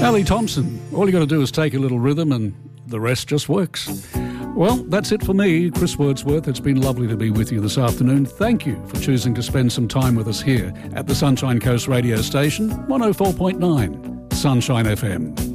Ali Thompson, all you got to do is take a little rhythm and the rest just works. Well, that's it for me, Chris Wordsworth. It's been lovely to be with you this afternoon. Thank you for choosing to spend some time with us here at the Sunshine Coast radio station, 104.9 Sunshine FM.